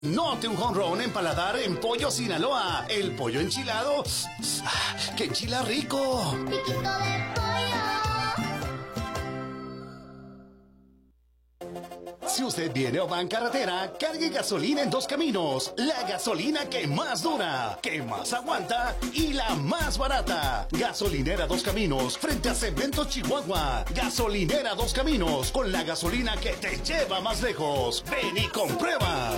Note un jonrón en paladar en Pollo Sinaloa. El pollo enchilado. ¡Que enchila rico! Piquito de pollo. Si usted viene o va en carretera, cargue gasolina en Dos Caminos. La gasolina que más dura, que más aguanta y la más barata. Gasolinera Dos Caminos, frente a Cemento Chihuahua. Gasolinera Dos Caminos, con la gasolina que te lleva más lejos. Ven y comprueba.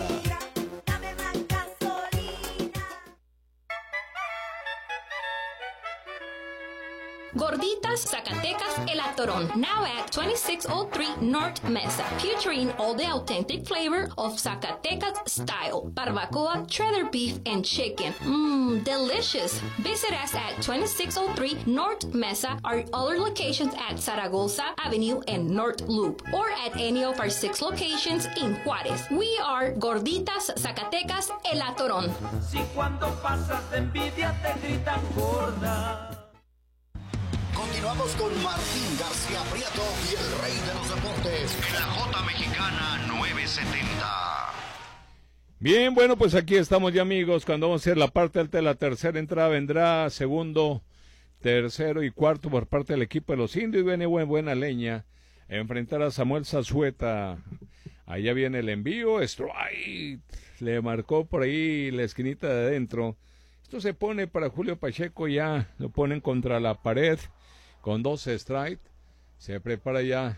Gorditas Zacatecas El Atorón, now at 2603 North Mesa, featuring all the authentic flavor of Zacatecas style, barbacoa, cheddar beef, and chicken. Delicious. Visit us at 2603 North Mesa, our other locations at Zaragoza Avenue and North Loop, or at any of our 6 locations in Juárez. We are Gorditas Zacatecas El Atorón. Si cuando pasas de envidia te gritan gorda. Continuamos con Martín García Prieto y el rey de los deportes en la J Mexicana 970. Bien, bueno, pues aquí estamos ya, amigos. Cuando vamos a hacer la parte alta de la tercera entrada, vendrá segundo, tercero y cuarto por parte del equipo de los Indios. Viene buena leña a enfrentar a Samuel Zazueta. Allá viene el envío, strike, le marcó por ahí la esquinita de adentro. Esto se pone para Julio Pacheco, ya lo ponen contra la pared con 2 strikes. Se prepara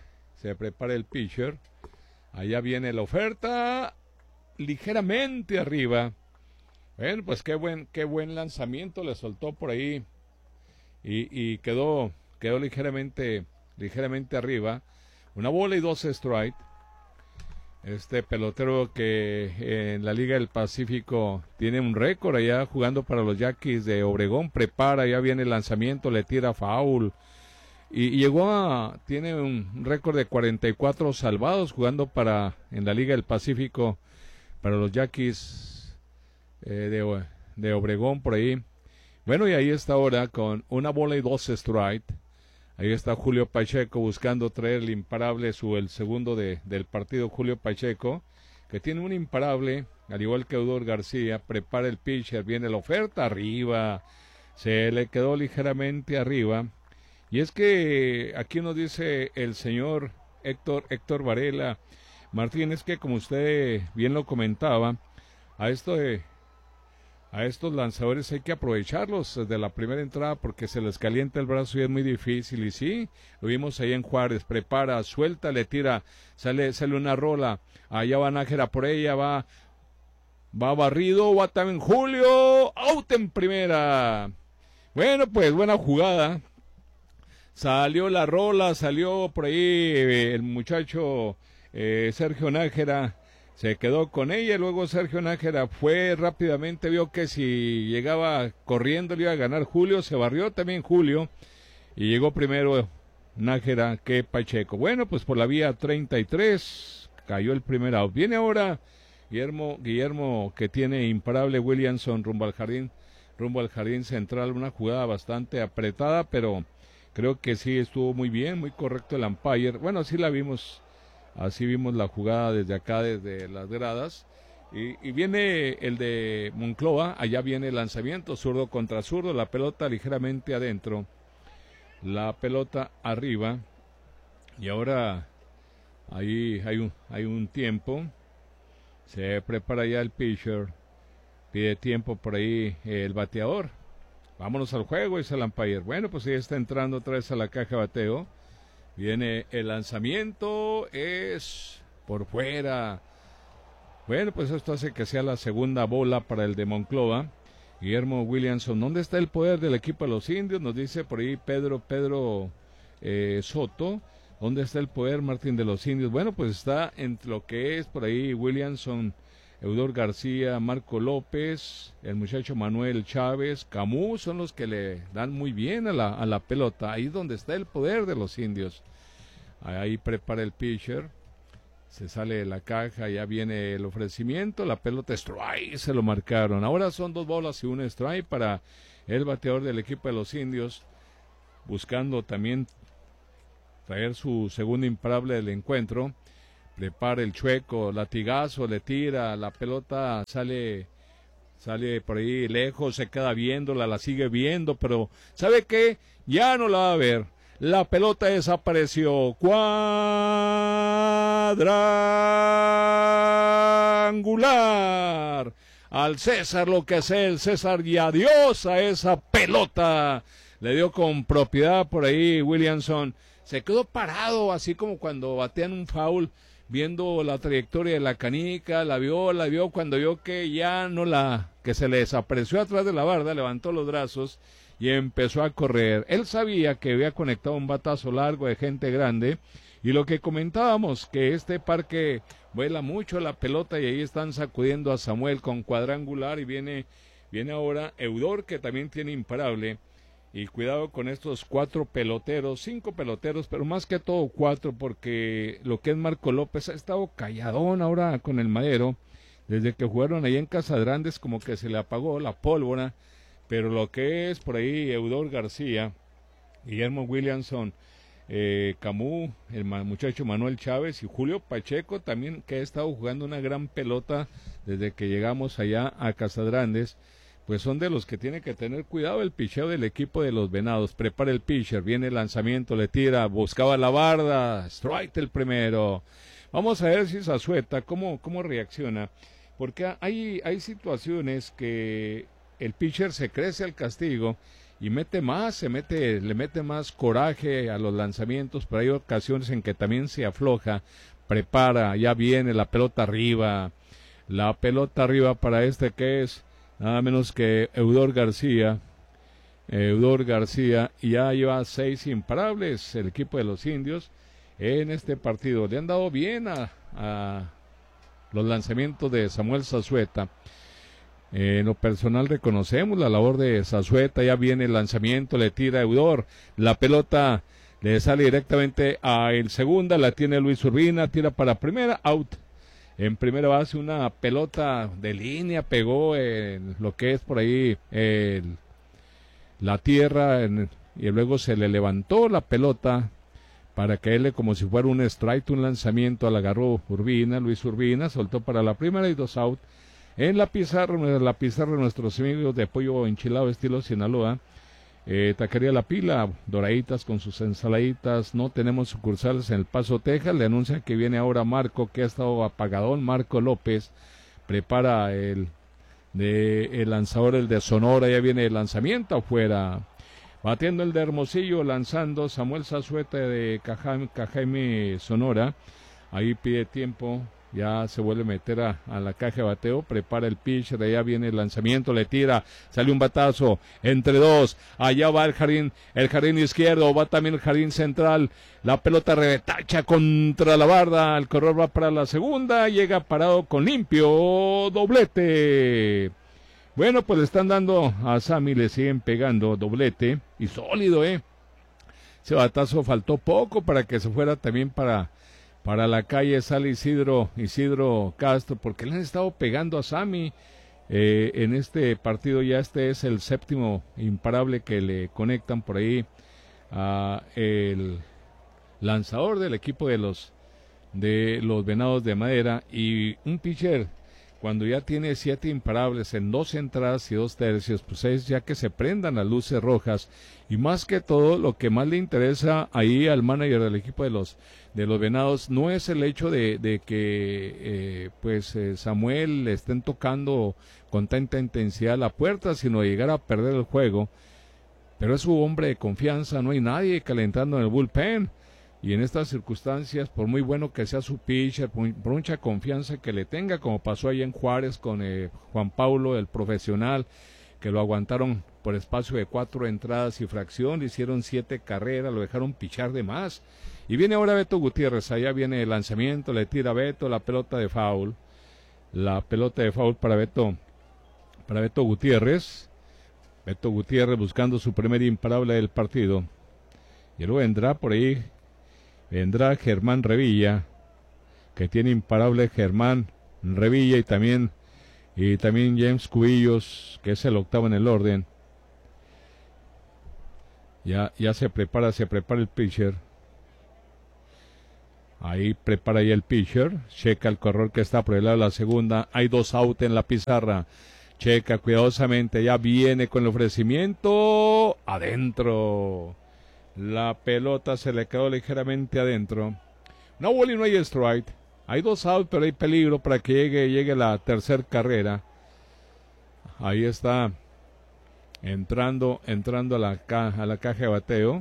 el pitcher. Allá viene la oferta, ligeramente arriba. Bueno, pues qué buen lanzamiento le soltó por ahí y quedó ligeramente arriba. 1 bola y 2 strikes. Este pelotero que en la Liga del Pacífico tiene un récord allá jugando para los Yaquis de Obregón, prepara, ya viene el lanzamiento, le tira foul y tiene un récord de 44 salvados jugando en la Liga del Pacífico para los Yaquis de Obregón por ahí. Bueno, y ahí está ahora con 1 bola y 2 strikes. Ahí está Julio Pacheco buscando traer el imparable, el segundo del partido. Julio Pacheco, que tiene un imparable, al igual que Eudor García. Prepara el pitcher, viene la oferta, arriba, se le quedó ligeramente arriba. Y es que aquí nos dice el señor Héctor Varela, Martín, es que como usted bien lo comentaba, a estos lanzadores hay que aprovecharlos desde la primera entrada porque se les calienta el brazo y es muy difícil. Y sí, lo vimos ahí en Juárez, prepara, suelta, le tira, sale una rola, allá va Nájera por ella, va barrido, va también Julio, out en primera. Bueno, pues buena jugada, salió la rola, salió por ahí el muchacho Sergio Nájera. Se quedó con ella, luego Sergio Nájera fue rápidamente, vio que si llegaba corriendo le iba a ganar Julio, se barrió también Julio y llegó primero Nájera que Pacheco. Bueno, pues por la vía 33 cayó el primer out. Viene ahora Guillermo que tiene imparable Williamson rumbo al jardín central, una jugada bastante apretada, pero creo que sí estuvo muy bien, muy correcto el umpire. Bueno, así vimos la jugada desde acá, desde las gradas, y viene el de Monclova, allá viene el lanzamiento, zurdo contra zurdo, la pelota ligeramente adentro, la pelota arriba, y ahora ahí hay un tiempo, se prepara ya el pitcher, pide tiempo por ahí el bateador, vámonos al juego, dice el umpire. Bueno, pues ya está entrando otra vez a la caja de bateo. Viene el lanzamiento, es por fuera. Bueno, pues esto hace que sea la segunda bola para el de Monclova. Guillermo Williamson, ¿dónde está el poder del equipo de los Indios? Nos dice por ahí Pedro Soto. ¿Dónde está el poder, Martín, de los Indios? Bueno, pues está entre lo que es por ahí Williamson, Eudor García, Marco López, el muchacho Manuel Chávez, Camus, son los que le dan muy bien a la pelota. Ahí es donde está el poder de los Indios. Ahí prepara el pitcher, se sale de la caja, ya viene el ofrecimiento, la pelota strike, se lo marcaron. Ahora son 2 bolas y 1 strike para el bateador del equipo de los Indios, buscando también traer su segundo imparable del encuentro. prepara el chueco, latigazo, le tira, la pelota sale por ahí lejos, se queda viéndola, la sigue viendo, pero ¿sabe qué? Ya no la va a ver. La pelota desapareció. Cuadrangular. Al César lo que es el César, y adiós a esa pelota. Le dio con propiedad por ahí Williamson. Se quedó parado, así como cuando batean un foul, viendo la trayectoria de la canica, la vio, cuando vio que ya no que se le desapareció atrás de la barda, levantó los brazos y empezó a correr. Él sabía que había conectado un batazo largo de gente grande, y lo que comentábamos, que este parque vuela mucho la pelota, y ahí están sacudiendo a Samuel con cuadrangular, y viene ahora Eudor, que también tiene imparable. Y cuidado con estos 5 peloteros, pero más que todo 4, porque lo que es Marco López ha estado calladón ahora con el Madero. Desde que jugaron ahí en Casadrandes, como que se le apagó la pólvora, pero lo que es por ahí Eudor García, Guillermo Williamson, Camus, el muchacho Manuel Chávez y Julio Pacheco también, que ha estado jugando una gran pelota desde que llegamos allá a Casadrandes, pues son de los que tiene que tener cuidado el picheo del equipo de los Venados. Prepara el pitcher, viene el lanzamiento, le tira, buscaba la barda, strike el primero. Vamos a ver si Zazueta cómo reacciona, porque hay situaciones que el pitcher se crece al castigo y le mete más coraje a los lanzamientos, pero hay ocasiones en que también se afloja, prepara, ya viene la pelota arriba para este que es nada menos que Eudor García, y ya lleva 6 imparables el equipo de los indios en este partido. Le han dado bien a los lanzamientos de Samuel Zazueta. En lo personal reconocemos la labor de Zazueta, ya viene el lanzamiento, le tira Eudor, la pelota le sale directamente a el segunda, la tiene Luis Urbina, tira para primera, out. En primera base una pelota de línea, pegó en lo que es por ahí la tierra, y luego se le levantó la pelota para caerle como si fuera un strike, un lanzamiento, la agarró Luis Urbina, soltó para la primera y 2 out. En la pizarra nuestros amigos de pollo enchilado estilo Sinaloa, Taquería La Pila, doraditas con sus ensaladitas. No tenemos sucursales en El Paso, Texas. Le anuncian que viene ahora Marco, que ha estado apagadón. Marco López prepara el lanzador, el de Sonora. Ya viene el lanzamiento afuera. Batiendo el de Hermosillo, lanzando Samuel Zazueta de Cajeme, Sonora. Ahí pide tiempo. Ya se vuelve a meter a la caja de bateo, prepara el pitch, de allá viene el lanzamiento, le tira, sale un batazo, entre 2, allá va el jardín izquierdo, va también el jardín central, la pelota retacha contra la barda, el corredor va para la segunda, llega parado con limpio, doblete. Bueno, pues le están dando a Sammy, le siguen pegando, doblete, y sólido, ese batazo faltó poco para que se fuera también para la calle, sale Isidro Castro, porque le han estado pegando a Sammy en este partido. Ya este es el 7º imparable que le conectan por ahí a el lanzador del equipo de los Venados de Madera, y un pitcher cuando ya tiene 7 imparables en 2 entradas y 2 tercios, pues es ya que se prendan las luces rojas, y más que todo lo que más le interesa ahí al manager del equipo de los Venados no es el hecho de que Samuel le estén tocando con tanta intensidad la puerta, sino llegar a perder el juego, pero es su hombre de confianza, no hay nadie calentando en el bullpen. Y en estas circunstancias, por muy bueno que sea su pitcher, por mucha confianza que le tenga, como pasó ahí en Juárez con Juan Paulo, el profesional, que lo aguantaron por espacio de 4 entradas y fracción, le hicieron 7 carreras, lo dejaron pichar de más. Y viene ahora Beto Gutiérrez, allá viene el lanzamiento, le tira Beto, la pelota de foul para Beto Gutiérrez. Beto Gutiérrez buscando su primer imparable del partido. Y luego vendrá Germán Revilla, que tiene imparable Germán Revilla, y también James Cubillos, que es el 8º en el orden. Ya se prepara el pitcher. Ahí prepara ya el pitcher, checa el corredor que está por el lado de la segunda, hay 2 out en la pizarra, checa cuidadosamente, ya viene con el ofrecimiento, adentro, la pelota se le quedó ligeramente adentro, no bola y no hay strike, hay 2 out pero hay peligro para que llegue la tercera carrera, ahí está, entrando a la caja de bateo.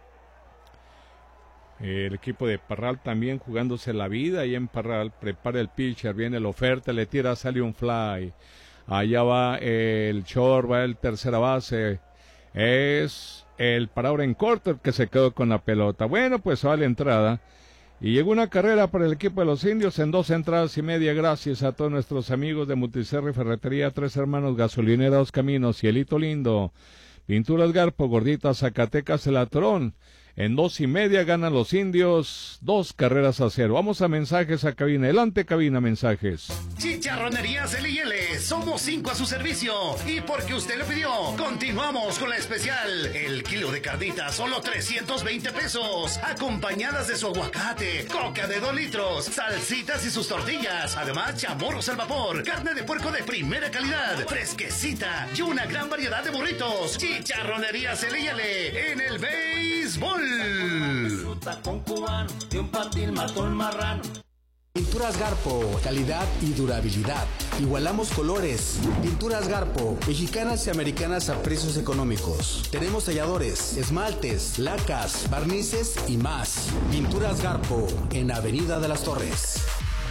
El equipo de Parral también jugándose la vida ahí en Parral, prepara el pitcher, viene la oferta, le tira, sale un fly, allá va el short, va el tercera base, es el parador en corto el que se quedó con la pelota. Bueno, pues va la entrada y llegó una carrera para el equipo de los indios en 2 entradas y media, gracias a todos nuestros amigos de Multiserra y Ferretería, 3 Hermanos, Gasolinera Dos Caminos, Cielito Lindo, Pinturas Garpo, Gorditas, Zacatecas, El Atorón. En 2 y media ganan los indios, 2-0. Vamos a mensajes a cabina. Adelante, cabina, mensajes. Chicharronerías L&L, somos 5 a su servicio. Y porque usted lo pidió, continuamos con la especial. El kilo de carnitas, solo 320 pesos. Acompañadas de su aguacate, coca de 2 litros, salsitas y sus tortillas. Además, chamorros al vapor, carne de puerco de primera calidad, fresquecita y una gran variedad de burritos. Chicharronerías L&L, en el béisbol. Con cubano, de un patín mató el marrano. Pinturas Garpo, calidad y durabilidad. Igualamos colores. Pinturas Garpo, mexicanas y americanas a precios económicos. Tenemos selladores, esmaltes, lacas, barnices y más. Pinturas Garpo, en Avenida de las Torres.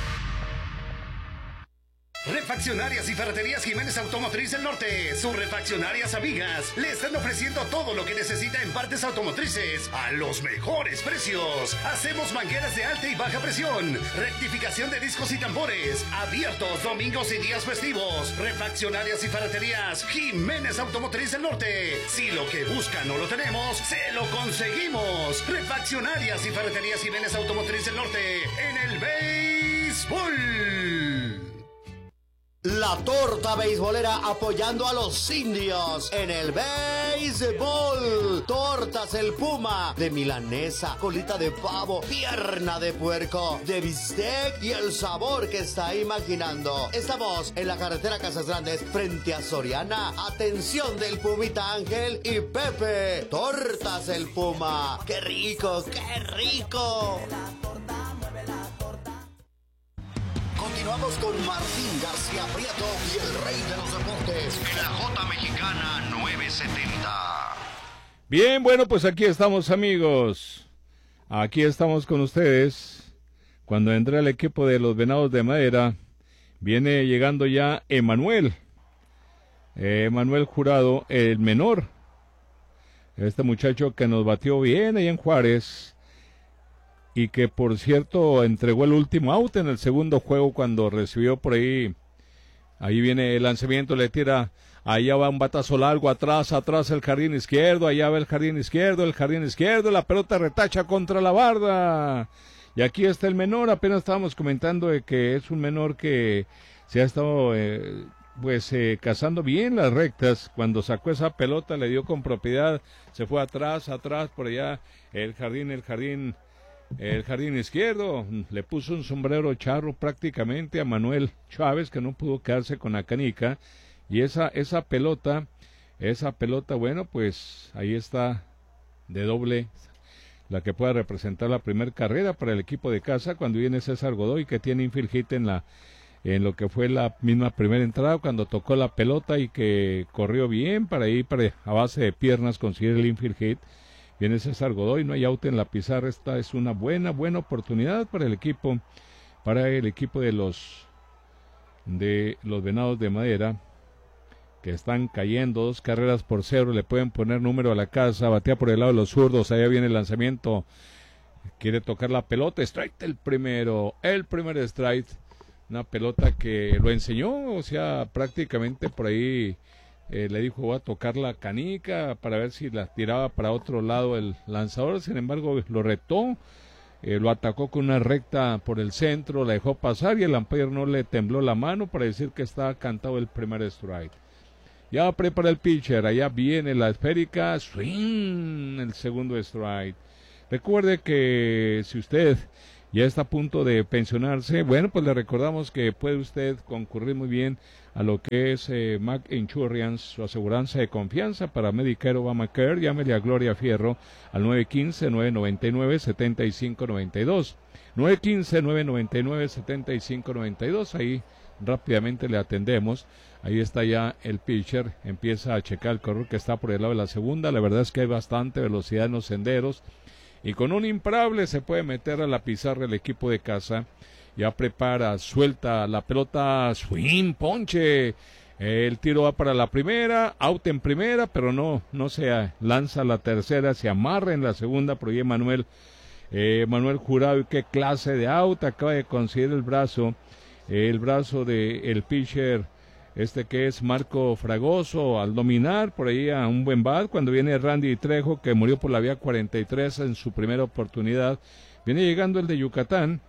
Refaccionarias y Ferreterías Jiménez Automotriz del Norte, sus refaccionarias amigas, le están ofreciendo todo lo que necesita en partes automotrices a los mejores precios. Hacemos mangueras de alta y baja presión, rectificación de discos y tambores, abiertos domingos y días festivos. Refaccionarias y Ferreterías Jiménez Automotriz del Norte, si lo que buscan no lo tenemos, se lo conseguimos. Refaccionarias y Ferreterías Jiménez Automotriz del Norte, en el béisbol. La torta beisbolera apoyando a los indios en el béisbol. Tortas El Puma, de milanesa, colita de pavo, pierna de puerco, de bistec y el sabor que está imaginando. Estamos en la carretera Casas Grandes frente a Soriana. Atención del Pumita Ángel y Pepe. Tortas El Puma. ¡Qué rico, qué rico! Continuamos con Martín García Prieto y el rey de los deportes en la J Mexicana 970. Bien, bueno, pues aquí estamos, amigos. Aquí estamos con ustedes. Cuando entra el equipo de los Venados de Madera, viene llegando ya Emanuel Jurado, el menor. Este muchacho que nos batió bien ahí en Juárez. Y que, por cierto, entregó el último out en el segundo juego cuando recibió por ahí. Ahí viene el lanzamiento, le tira. Allá va un batazo largo, atrás el jardín izquierdo. Allá va el jardín izquierdo. La pelota retacha contra la barda. Y aquí está el menor. Apenas estábamos comentando de que es un menor que se ha estado cazando bien las rectas. Cuando sacó esa pelota le dio con propiedad. Se fue atrás, por allá. El jardín izquierdo, le puso un sombrero charro prácticamente a Manuel Chávez, que no pudo quedarse con la canica, y esa pelota, bueno, pues ahí está de doble, la que pueda representar la primera carrera para el equipo de casa, cuando viene César Godoy, que tiene infield hit en lo que fue la misma primera entrada, cuando tocó la pelota y que corrió bien para ir a base de piernas conseguir el infield hit. Viene César Godoy, no hay out en la pizarra. Esta es una buena oportunidad para el equipo de los Venados de Madera, que están cayendo 2-0. Le pueden poner número a la casa, batea por el lado de los zurdos, allá viene el lanzamiento, quiere tocar la pelota, strike el primer strike, una pelota que lo enseñó, o sea, prácticamente por ahí. Le dijo, voy a tocar la canica para ver si la tiraba para otro lado el lanzador. Sin embargo, lo retó, lo atacó con una recta por el centro, la dejó pasar y el umpire no le tembló la mano para decir que estaba cantado el primer strike. Ya prepara el pitcher, allá viene la esférica, swing, el segundo strike. Recuerde que si usted ya está a punto de pensionarse. Bueno, pues le recordamos que puede usted concurrir muy bien a lo que es Mac Insurance, su aseguranza de confianza para Medicare Obamacare. Llámele a Gloria Fierro al 915-999-7592. 915-999-7592. Ahí rápidamente le atendemos. Ahí está ya el pitcher, empieza a checar el corredor que está por el lado de la segunda. La verdad es que hay bastante velocidad en los senderos y con un imparable se puede meter a la pizarra el equipo de casa. Ya prepara, suelta la pelota, swing, ponche. El tiro va para la primera, out en primera, pero no se lanza la tercera, se amarra en la segunda, pero ya Manuel Jurado, qué clase de out, acaba de conseguir el brazo de el pitcher, que es Marco Fragoso, al dominar por ahí a un buen bat, cuando viene Randy Trejo, que murió por la vía 43 en su primera oportunidad. Viene llegando el de Yucatán,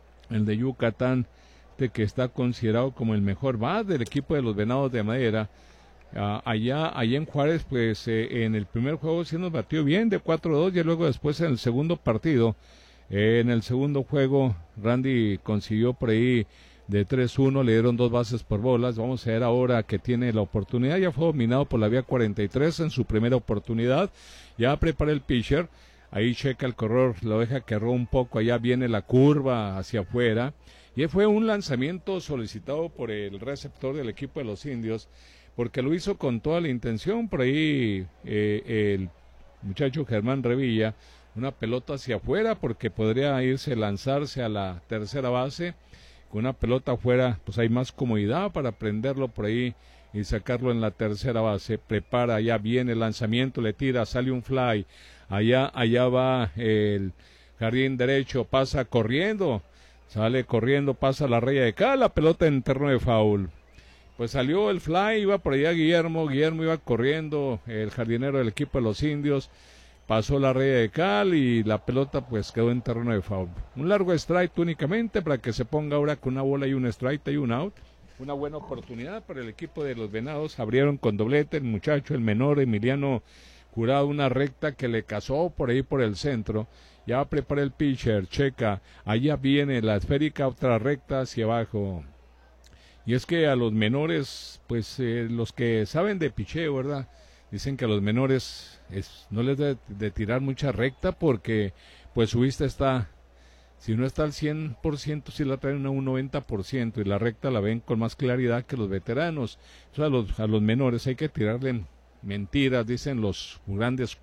que está considerado como el mejor bat del equipo de los Venados de Madera. Allá en Juárez, pues en el primer juego sí nos batió bien de 4-2, y luego después en el segundo partido, en el segundo juego, Randy consiguió por ahí de 3-1, le dieron 2 bases por bolas. Vamos a ver ahora que tiene la oportunidad, ya fue dominado por la vía 43 en su primera oportunidad, ya prepara el pitcher, ahí checa el corredor, lo deja que roba un poco, allá viene la curva hacia afuera, y fue un lanzamiento solicitado por el receptor del equipo de los Indios, porque lo hizo con toda la intención. Por ahí el muchacho Germán Revilla, una pelota hacia afuera, porque podría lanzarse a la tercera base. Con una pelota afuera, pues hay más comodidad para prenderlo por ahí y sacarlo en la tercera base. Prepara, ya viene el lanzamiento, le tira, sale un fly, allá va el jardín derecho, pasa corriendo, sale corriendo, pasa la raya de cal, la pelota en terreno de foul. Pues salió el fly, iba por allá Guillermo iba corriendo, el jardinero del equipo de los Indios, pasó la raya de cal y la pelota pues quedó en terreno de foul. Un largo strike únicamente para que se ponga ahora con una bola y un strike y un out. Una buena oportunidad para el equipo de los Venados. Abrieron con doblete el muchacho, el menor Emiliano Jurado, una recta que le cazó por ahí por el centro. Ya prepara el pitcher, checa, allá viene la esférica, otra recta hacia abajo. Y es que a los menores, pues los que saben de picheo, ¿verdad? Dicen que a los menores no les debe de tirar mucha recta, porque pues su vista está, si no está al 100%, si la traen a un 90%, y la recta la ven con más claridad que los veteranos. Entonces a los menores hay que tirarle mentiras, dicen los grandes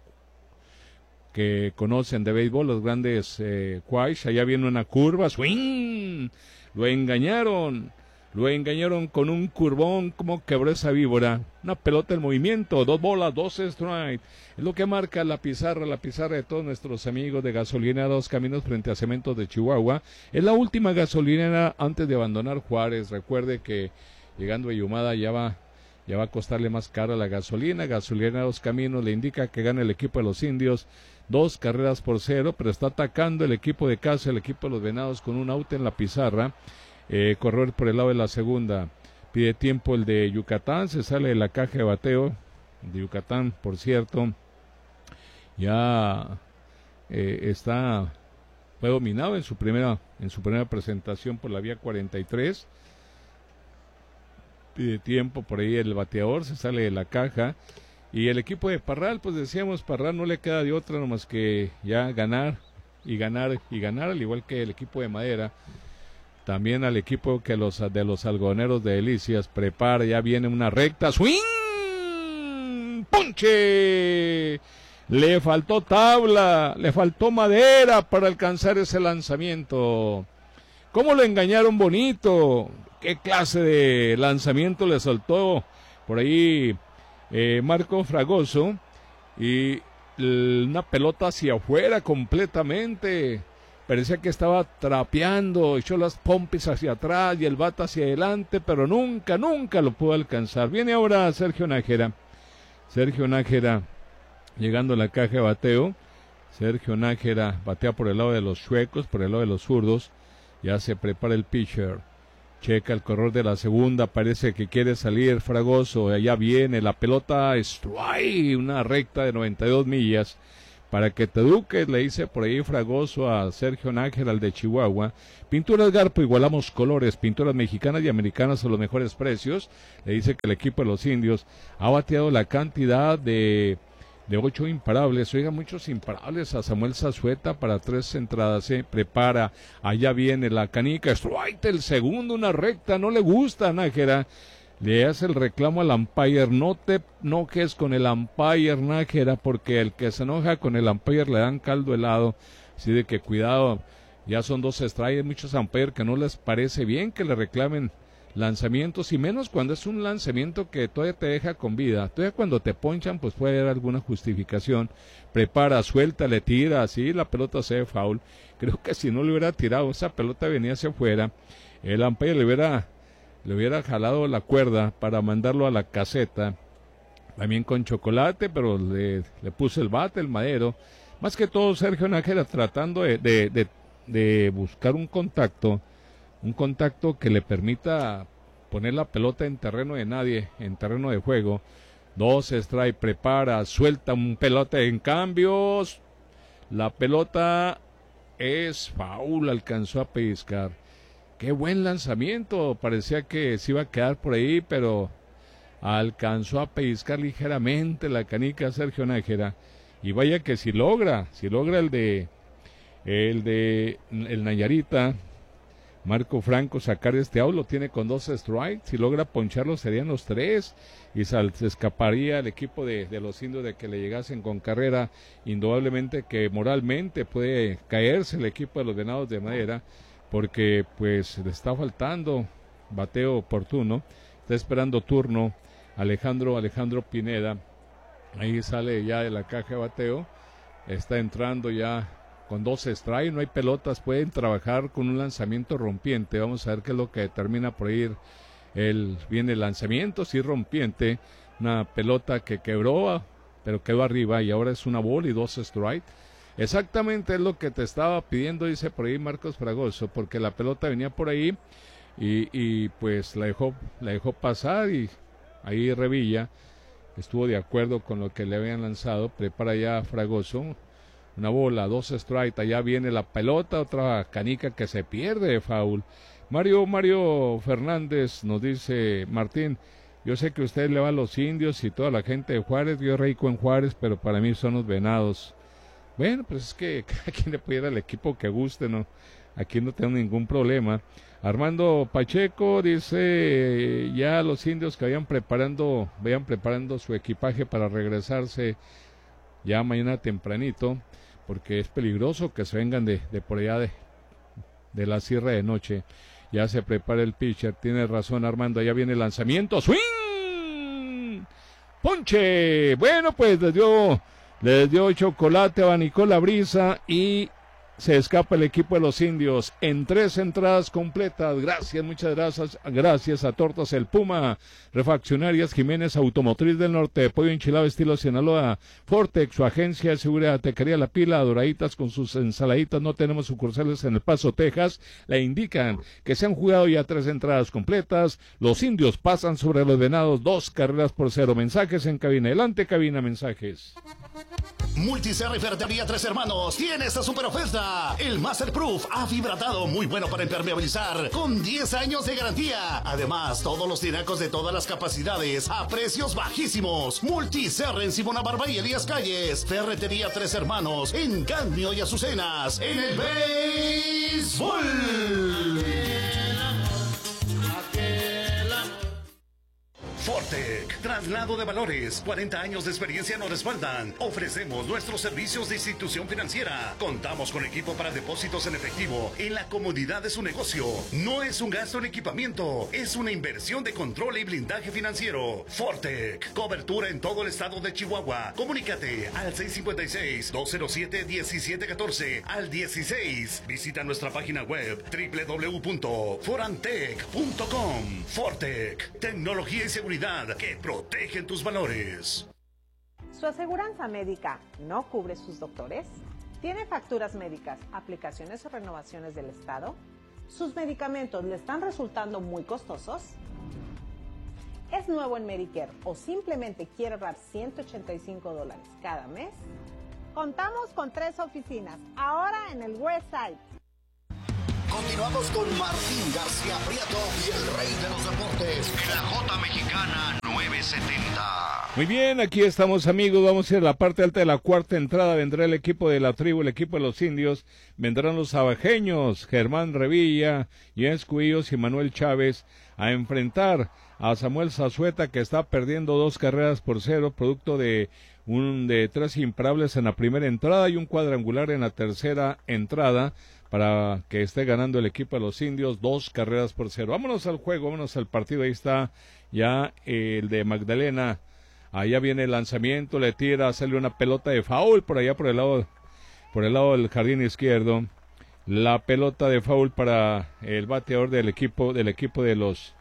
que conocen de béisbol, los grandes quays. Allá viene una curva, swing, lo engañaron con un curvón, como quebró esa víbora. Una pelota en movimiento, 2 bolas, 2 strikes. Es lo que marca la pizarra de todos nuestros amigos de Gasolinera Dos Caminos frente a Cementos de Chihuahua. Es la última gasolinera antes de abandonar Juárez. Recuerde que llegando a Yumada ya va a costarle más cara la gasolina. Gasolinera Dos Caminos le indica que gana el equipo de los Indios 2-0, pero está atacando el equipo de casa, el equipo de los Venados, con un out en la pizarra. Correr por el lado de la segunda, pide tiempo el de Yucatán, se sale de la caja de bateo de Yucatán, por cierto, ya fue dominado en su primera presentación por la vía 43, pide tiempo por ahí el bateador, se sale de la caja, y el equipo de Parral, pues decíamos, Parral no le queda de otra nomás que ya ganar, al igual que el equipo de Madera. También al equipo de los algodoneros de Delicias, prepara, ya viene una recta, swing, ponche, le faltó tabla, le faltó madera para alcanzar ese lanzamiento. ¿Cómo lo engañaron bonito? ¿Qué clase de lanzamiento le soltó por ahí Marco Fragoso? Y una pelota hacia afuera completamente. Parecía que estaba trapeando, echó las pompis hacia atrás y el bate hacia adelante, pero nunca lo pudo alcanzar. Viene ahora Sergio Nájera, llegando a la caja de bateo. Sergio Nájera batea por el lado de los chuecos, por el lado de los zurdos. Ya se prepara el pitcher, checa el corredor de la segunda, parece que quiere salir Fragoso, allá viene la pelota, strike, una recta de 92 millas. para que te eduques, le dice por ahí Fragoso a Sergio Nájera, al de Chihuahua. Pinturas Garpo, igualamos colores, pinturas mexicanas y americanas a los mejores precios. Le dice que el equipo de los indios ha bateado la cantidad de 8 imparables, oiga, muchos imparables a Samuel Zazueta para 3 entradas, prepara, allá viene la canica, strike el segundo, una recta, no le gusta a Nájera. Le hace el reclamo al umpire, no te enojes con el umpire, Nájera, porque el que se enoja con el umpire le dan caldo helado, así de que cuidado, ya son 2 strikes, hay muchos umpires que no les parece bien que le reclamen lanzamientos, y menos cuando es un lanzamiento que todavía te deja con vida, todavía cuando te ponchan pues puede haber alguna justificación, prepara, suelta, le tira, así la pelota se ve foul, creo que si no le hubiera tirado, esa pelota venía hacia afuera, el umpire le hubiera jalado la cuerda para mandarlo a la caseta, también con chocolate, pero le puso el bate, el madero, más que todo Sergio Nájera tratando de buscar un contacto que le permita poner la pelota en terreno de nadie, en terreno de juego. 2 strike, prepara, suelta un pelota, en cambios, la pelota es foul, alcanzó a pellizcar. Qué buen lanzamiento, parecía que se iba a quedar por ahí, pero alcanzó a pellizcar ligeramente la canica Sergio Nájera, y vaya que si logra el Nayarita, Marco Franco, sacar este out, lo tiene con 2 strikes, si logra poncharlo serían los 3, y se escaparía el equipo de los indios de que le llegasen con carrera, indudablemente que moralmente puede caerse el equipo de los Venados de Madera, porque pues le está faltando bateo oportuno, está esperando turno Alejandro Pineda, ahí sale ya de la caja de bateo, está entrando ya con 2 strikes, no hay pelotas, pueden trabajar con un lanzamiento rompiente, vamos a ver qué es lo que determina por ir, viene el lanzamiento, sí rompiente, una pelota que quebró, pero quedó arriba y ahora es una bola y 2 strikes. Exactamente es lo que te estaba pidiendo, dice por ahí Marcos Fragoso, porque la pelota venía por ahí y pues la dejó pasar, y ahí Revilla estuvo de acuerdo con lo que le habían lanzado, prepara ya Fragoso, una bola, 2 strikes, allá viene la pelota, otra canica que se pierde de foul. Mario Fernández nos dice, Martín, yo sé que usted le va a los indios y toda la gente de Juárez, yo radico en Juárez, pero para mí son los Venados. Bueno, pues es que cada quien le puede ir al equipo que guste, ¿no? Aquí no tengo ningún problema. Armando Pacheco dice, ya los indios que vayan preparando su equipaje para regresarse ya mañana tempranito, porque es peligroso que se vengan de por allá de la sierra de noche. Ya se prepara el pitcher, tiene razón Armando, ya viene el lanzamiento, ¡swing! ¡Ponche! Bueno, pues les dio chocolate, abanicó la brisa y se escapa el equipo de los indios en 3 entradas completas. Gracias, muchas gracias a Tortas El Puma, Refaccionarias Jiménez, Automotriz del Norte, Pollo Enchilado estilo Sinaloa, Fortex, su agencia de seguridad, Tequería La Pila, Doraditas con sus ensaladitas, no tenemos sucursales en El Paso, Texas, le indican que se han jugado ya 3 entradas completas, los indios pasan sobre los Venados 2-0, mensajes en cabina, adelante cabina, mensajes. Multiserra y Ferretería Tres Hermanos tiene esta super oferta. El Masterproof afibratado, muy bueno para impermeabilizar, con 10 años de garantía. Además, todos los tinacos de todas las capacidades a precios bajísimos. Multiserra en Simona Barba y Elías Calles. Ferretería Tres Hermanos en Cadmio y Azucenas. En el béisbol. Fortec, traslado de valores, 40 años de experiencia nos respaldan. Ofrecemos nuestros servicios de institución financiera. Contamos con equipo para depósitos en efectivo en la comodidad de su negocio. No es un gasto en equipamiento, es una inversión de control y blindaje financiero. Fortec, cobertura en todo el estado de Chihuahua. Comunícate al 656-207-1714 al 16. Visita nuestra página web www.forantec.com. Fortec, tecnología y seguridad que protegen tus valores. ¿Su aseguranza médica no cubre sus doctores? ¿Tiene facturas médicas, aplicaciones o renovaciones del Estado? ¿Sus medicamentos le están resultando muy costosos? ¿Es nuevo en Medicare o simplemente quiere ahorrar $185 cada mes? Contamos con 3 oficinas, ahora en el West Side. Continuamos con Martín García Prieto y el rey de los deportes en la J Mexicana 970. Muy bien, aquí estamos, amigos. Vamos a ir a la parte alta de la cuarta entrada. Vendrá el equipo de la tribu, el equipo de los indios. Vendrán los abajeños, Germán Revilla, Jens Cuillos y Manuel Chávez, a enfrentar a Samuel Zazueta, que está perdiendo 2-0, producto de 3 imparables en la primera entrada y un cuadrangular en la tercera entrada, para que esté ganando el equipo de los indios 2-0. Vámonos al juego, vámonos al partido. Ahí está ya el de Magdalena. Allá viene el lanzamiento, le tira, sale una pelota de foul por allá por el lado del jardín izquierdo. La pelota de foul para el bateador del equipo de los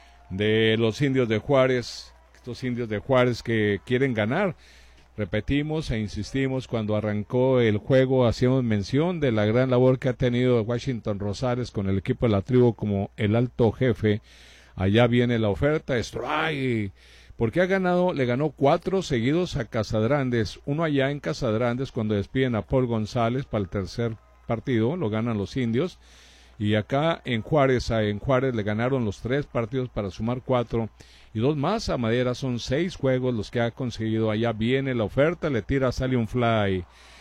indios de Juárez. Estos indios de Juárez que quieren ganar. Repetimos e insistimos, cuando arrancó el juego hacíamos mención de la gran labor que ha tenido Washington Rosales con el equipo de la tribu como el alto jefe. Allá viene la oferta, strike, porque le ganó 4 seguidos a Casadrandes, uno allá en Casadrandes cuando despiden a Paul González para el tercer partido, lo ganan los indios, y acá en Juárez le ganaron los 3 partidos para sumar 4, y 2 más a Madera, son 6 juegos los que ha conseguido. Allá viene la oferta, le tira, sale un fly,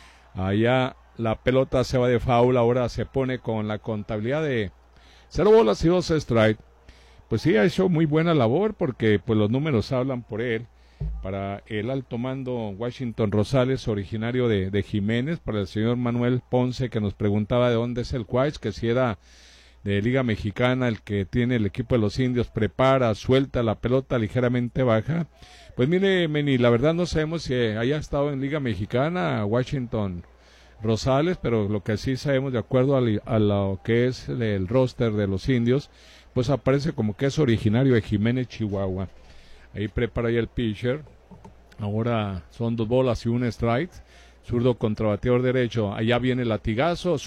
allá la pelota se va de foul, ahora se pone con la contabilidad de 0 bolas y 2 strike. Pues sí, ha hecho muy buena labor porque pues los números hablan por él. Para el alto mando Washington Rosales, originario de Jiménez, para el señor Manuel Ponce, que nos preguntaba de dónde es el Quaich, que si era de Liga Mexicana, el que tiene el equipo de los indios, prepara, suelta la pelota ligeramente baja. Pues mire, Meni, la verdad no sabemos si haya estado en Liga Mexicana Washington Rosales, pero lo que sí sabemos, de acuerdo a lo que es el roster de los indios, pues aparece como que es originario de Jiménez, Chihuahua. Ahí prepara ya el pitcher. Ahora son 2 bolas y 1 strike. Zurdo contra bateador derecho. Allá viene el latigazo.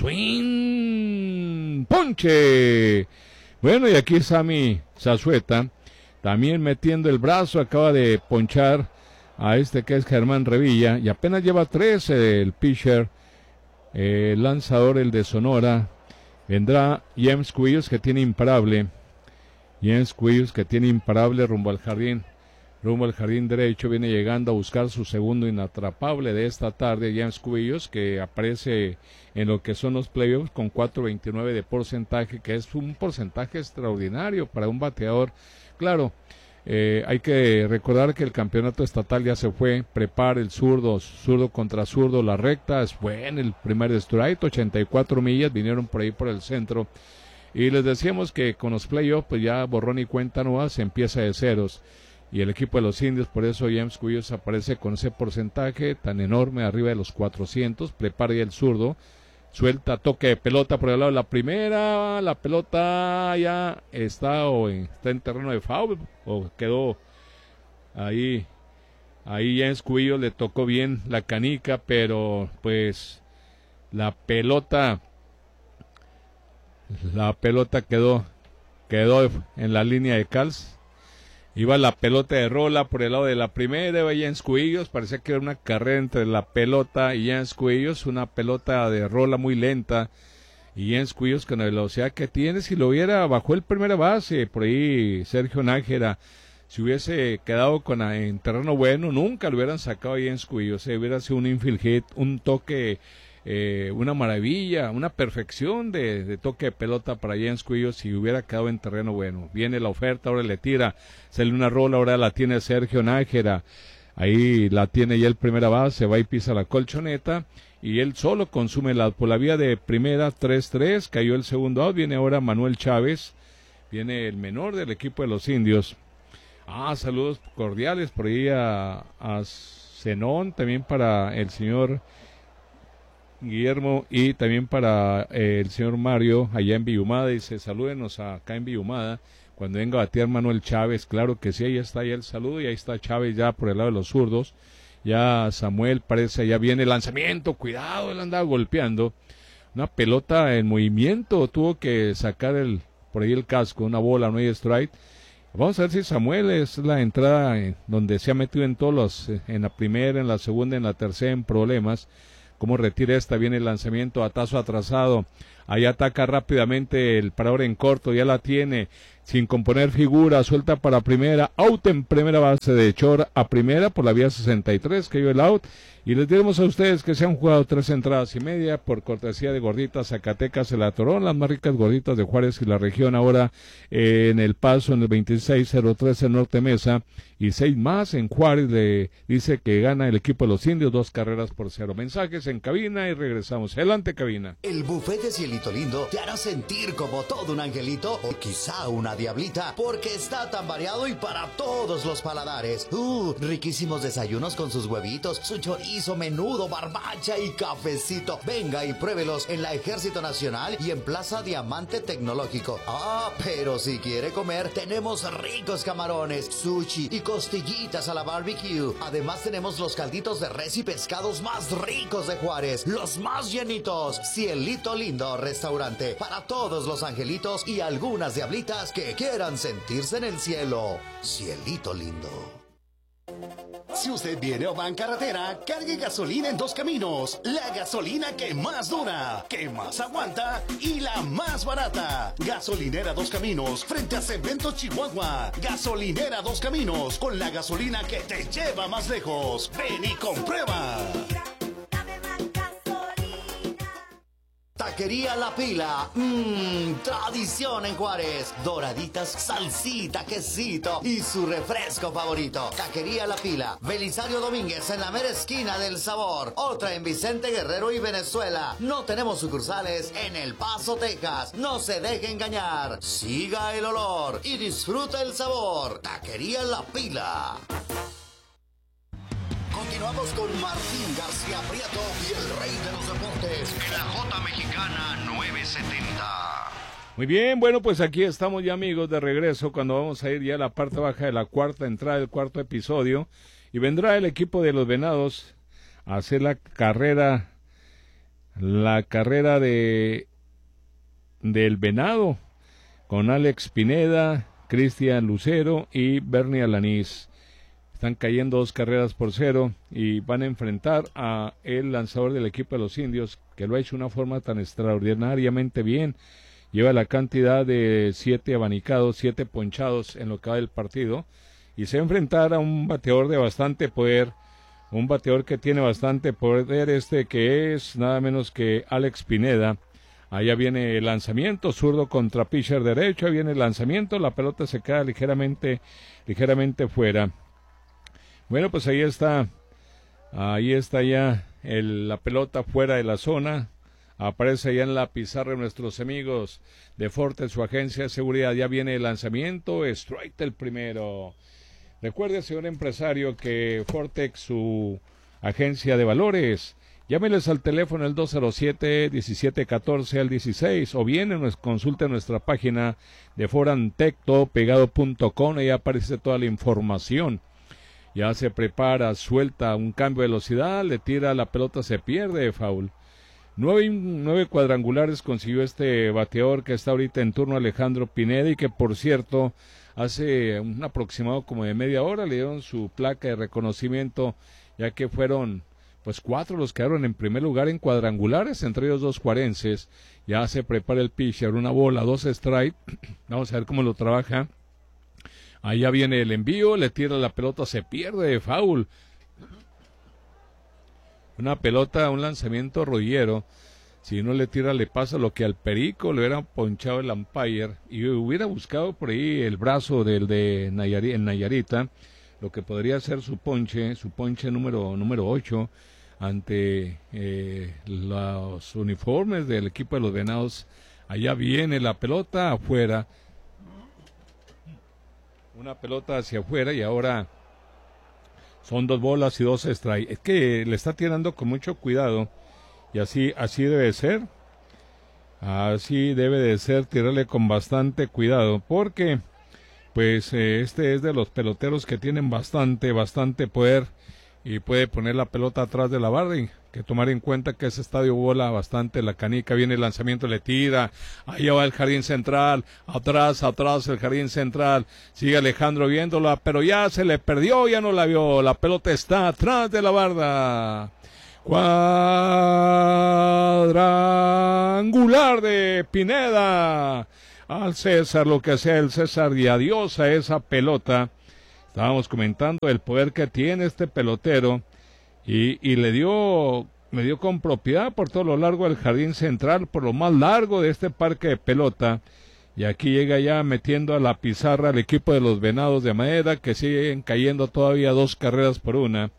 Swing. Ponche. Bueno, y aquí Sammy Zazueta también metiendo el brazo. Acaba de ponchar a este que es Germán Revilla. Y apenas lleva 13 el pitcher. El lanzador, el de Sonora. Vendrá James Cuillos, que tiene imparable. Jens Cuillos, que tiene imparable rumbo al jardín derecho, viene llegando a buscar su segundo inatrapable de esta tarde. Jens Cuillos, que aparece en lo que son los playoffs con 4.29 de porcentaje, que es un porcentaje extraordinario para un bateador. Claro, hay que recordar que el campeonato estatal ya se fue. Prepara el zurdo contra zurdo, la recta es buena, el primer strike, 84 millas, vinieron por ahí por el centro. Y les decíamos que con los playoffs, pues ya borrón y cuenta nueva, se empieza de ceros. Y el equipo de los indios, por eso James Cuillos aparece con ese porcentaje tan enorme, arriba de los 400. Prepara ya el zurdo, suelta, toque de pelota por el lado de la primera. La pelota ya está en terreno de foul, o quedó ahí. Ahí James Cuillos le tocó bien la canica, pero pues la pelota quedó en la línea de calz. Iba la pelota de rola por el lado de la primera, iba Jens Cuillos, parecía que era una carrera entre la pelota y Jens Cuillos, una pelota de rola muy lenta, y Jens Cuillos con la velocidad que tiene, si lo hubiera bajó el primera base, por ahí Sergio Nájera, si hubiese quedado en terreno bueno, nunca lo hubieran sacado a Jens Cuillos, hubiera sido un infield hit, un toque, una maravilla, una perfección de toque de pelota para Jens Cuillos si hubiera quedado en terreno bueno. Viene la oferta, ahora le tira, sale una rola, ahora la tiene Sergio Nájera, ahí la tiene ya el primera base, va y pisa la colchoneta, y él solo consume por la vía de primera, 3-3, cayó el segundo out, viene ahora Manuel Chávez, viene el menor del equipo de los indios. Saludos cordiales por ahí a Zenón, también para el señor Guillermo y también para el señor Mario allá en Villumada. Dice, salúdenos acá en Villumada cuando venga a batear Manuel Chávez. Claro que sí, ahí está ya el saludo, y ahí está Chávez ya por el lado de los zurdos. Ya Samuel parece, ya viene el lanzamiento, cuidado, él andaba golpeando una pelota en movimiento, tuvo que sacar por ahí el casco, una bola, no hay strike. Vamos a ver si Samuel es la entrada donde se ha metido en todos en la primera, en la segunda, en la tercera en problemas. cómo retira esta, viene el lanzamiento a tazo atrasado, ahí ataca rápidamente el parador en corto, ya la tiene, sin componer figura, suelta para primera, out en primera base de Chor a primera por la vía 63, que dio el out, y les diremos a ustedes que se han jugado 3 entradas y media por cortesía de Gorditas Zacatecas, el Atorón, las más ricas gorditas de Juárez y la región, ahora en El Paso, en el 2603 en Norte Mesa, y 6 más en Juárez, le dice que gana el equipo de los indios, 2-0. Mensajes en cabina y regresamos. Adelante, cabina. El buffet de Cielito Lindo te hará sentir como todo un angelito o quizá una diablita, porque está tan variado y para todos los paladares. Riquísimos desayunos con sus huevitos, su chorizo, menudo, barbacha y cafecito. Venga y pruébelos en la Ejército Nacional y en Plaza Diamante Tecnológico. Pero si quiere comer, tenemos ricos camarones, sushi y costillitas a la barbecue. Además tenemos los calditos de res y pescados más ricos de Juárez, los más llenitos. Cielito Lindo Restaurante, para todos los angelitos y algunas diablitas que quieran sentirse en el cielo. Cielito Lindo. Si usted viene o va en carretera, cargue gasolina en Dos Caminos. La gasolina que más dura, que más aguanta y la más barata. Gasolinera Dos Caminos, frente a Cemento Chihuahua. Gasolinera Dos Caminos, con la gasolina que te lleva más lejos. Ven y comprueba. Taquería La Pila, tradición en Juárez. Doraditas, salsita, quesito y su refresco favorito. Taquería La Pila, Belisario Domínguez en la mera esquina del sabor. Otra en Vicente Guerrero y Venezuela. No tenemos sucursales en El Paso, Texas. No se deje engañar. Siga el olor y disfruta el sabor. Taquería La Pila. Continuamos con Martín García Prieto y el rey de los deportes en la J Mexicana 970. Muy bien, bueno, pues aquí estamos ya, amigos, de regreso cuando vamos a ir ya a la parte baja de la cuarta entrada del cuarto episodio, y vendrá el equipo de los Venados a hacer la carrera del Venado con Alex Pineda, Cristian Lucero y Bernie Alanís. Están cayendo 2-0 y van a enfrentar a el lanzador del equipo de los indios, que lo ha hecho de una forma tan extraordinariamente bien. Lleva la cantidad de 7 abanicados, 7 ponchados en lo que va del partido, y se va a enfrentar a un bateador de bastante poder, un bateador que tiene bastante poder, que es nada menos que Alex Pineda. Allá viene el lanzamiento, zurdo contra pitcher derecho, ahí viene el lanzamiento, la pelota se queda ligeramente fuera. Bueno, pues ahí está ya la pelota fuera de la zona. Aparece ya en la pizarra de nuestros amigos de Forte, su agencia de seguridad. Ya viene el lanzamiento, strike el primero. Recuerde, señor empresario, que Fortex, su agencia de valores, llámeles al teléfono el 207-1714 al 16, o bien consulte nuestra página de forantectopegado.com, ahí aparece toda la información. Ya se prepara, suelta un cambio de velocidad, le tira la pelota, se pierde, foul. 9 cuadrangulares consiguió este bateador que está ahorita en turno, Alejandro Pineda, y que por cierto hace un aproximado como de media hora le dieron su placa de reconocimiento, ya que fueron pues 4 los que quedaron en primer lugar en cuadrangulares, entre ellos 2 juarenses. Ya se prepara el pitcher, una bola, 2 strike. Vamos a ver cómo lo trabaja. Allá viene el envío, le tira la pelota, se pierde, foul. Una pelota, un lanzamiento rollero. Si no le tira, le pasa lo que al Perico le hubiera ponchado el umpire y hubiera buscado por ahí el brazo del de Nayarita, lo que podría ser su ponche número 8 ante los uniformes del equipo de los Venados. Allá viene la pelota afuera. Una pelota hacia afuera y ahora son 2 bolas y 2 strikes. Es que le está tirando con mucho cuidado y así debe ser. Así debe de ser, tirarle con bastante cuidado, porque pues este es de los peloteros que tienen bastante poder y puede poner la pelota atrás de la barra. Y que tomar en cuenta que ese estadio bola bastante la canica. Viene el lanzamiento, le tira, allá va el jardín central, atrás el jardín central, sigue Alejandro viéndola, pero ya se le perdió, ya no la vio, la pelota está atrás de la barda. Cuadrangular de Pineda. Al César lo que sea el César y adiós a esa pelota. Estábamos comentando el poder que tiene este pelotero y le dio con propiedad por todo lo largo del jardín central, por lo más largo de este parque de pelota. Y aquí llega ya metiendo a la pizarra al equipo de los Venados de Madera, que siguen cayendo todavía 2 carreras por una.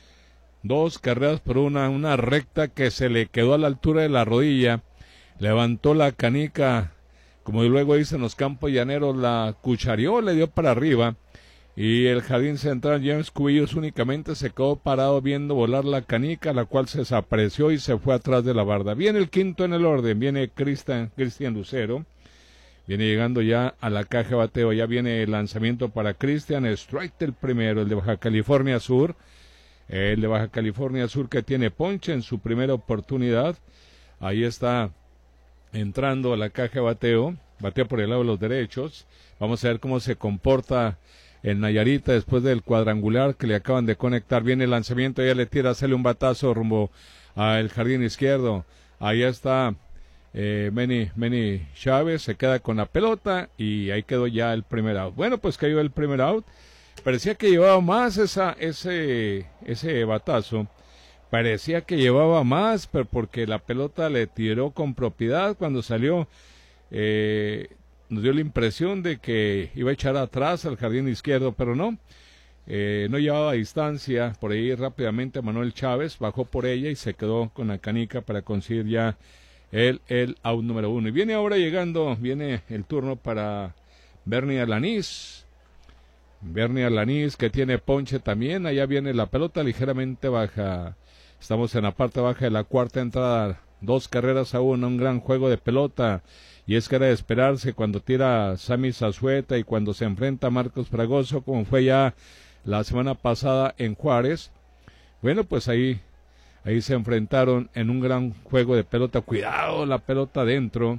2 carreras por una recta que se le quedó a la altura de la rodilla. Levantó la canica, como luego dicen los campos llaneros, la cuchareó, le dio para arriba. Y el jardín central, James Cubillos, únicamente se quedó parado viendo volar la canica, la cual se desapareció y se fue atrás de la barda. Viene el quinto en el orden, viene Cristian Lucero. Viene llegando ya a la caja de bateo, ya viene el lanzamiento para Cristian, strike el primero, el de Baja California Sur. El de Baja California Sur que tiene ponche en su primera oportunidad. Ahí está entrando a la caja de bateo, batea por el lado de los derechos. Vamos a ver cómo se comporta el Nayarita después del cuadrangular que le acaban de conectar. Viene el lanzamiento, ya le tira, sale un batazo rumbo al jardín izquierdo. Ahí está Manny Chávez, se queda con la pelota y ahí quedó ya el primer out. Bueno, pues cayó el primer out. Parecía que llevaba más ese batazo. Parecía que llevaba más, pero porque la pelota le tiró con propiedad cuando salió. Nos dio la impresión de que iba a echar atrás al jardín izquierdo, pero no. No llevaba distancia. Por ahí rápidamente Manuel Chávez bajó por ella y se quedó con la canica para conseguir ya el out número 1. Y viene ahora viene el turno para Bernie Alanís. Bernie Alanís que tiene ponche también. Allá viene la pelota ligeramente baja. Estamos en la parte baja de la cuarta entrada. 2 carreras a 1, un gran juego de pelota. Y es que era de esperarse cuando tira Sammy Zazueta y cuando se enfrenta a Marcos Fragoso, como fue ya la semana pasada en Juárez. Bueno, pues ahí se enfrentaron en un gran juego de pelota. Cuidado, la pelota adentro.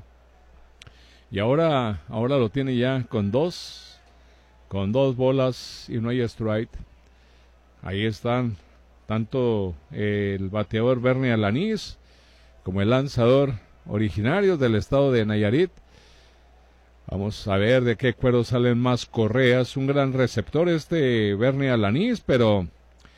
Y ahora lo tiene ya con dos bolas y no hay strike. Ahí están tanto el bateador Bernie Alanís como el lanzador originarios del estado de Nayarit. Vamos a ver de qué cuero salen más correas. Un gran receptor Bernie Alanís, pero